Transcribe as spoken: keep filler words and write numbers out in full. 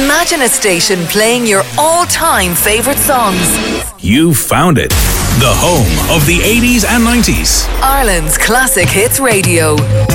Imagine a station playing your all-time favourite songs. You found it. The home of the eighties and nineties. Ireland's Classic Hits Radio.